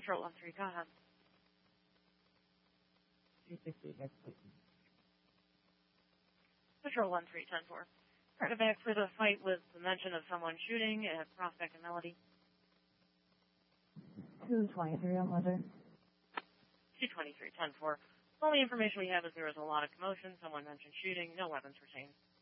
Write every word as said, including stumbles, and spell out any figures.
Patrol one three, go ahead. two sixty, next please. Patrol one three, ten four. Right back for the fight with the mention of someone shooting at Prospect and Melody. two twenty-three on weather. two twenty-three, ten four. The only information we have is there was a lot of commotion. Someone mentioned shooting. No weapons retained.